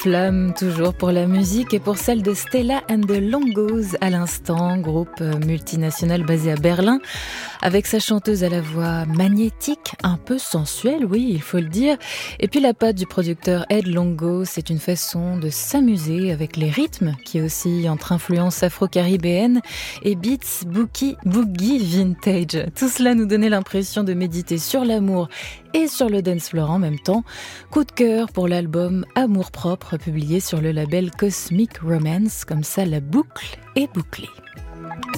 flamme toujours pour la musique et pour celle de Stella and the Longos à l'instant, groupe multinational basé à Berlin, avec sa chanteuse à la voix magnétique, un peu sensuelle, oui, il faut le dire. Et puis la patte du producteur Ed Longo, c'est une façon de s'amuser avec les rythmes qui oscillent entre influences afro-caribéennes et beats boogie vintage. Tout cela nous donnait l'impression de méditer sur l'amour et sur le dance floor en même temps. Coup de cœur pour l'album Amour propre publié sur le label Cosmic Romance, comme ça la boucle est bouclée.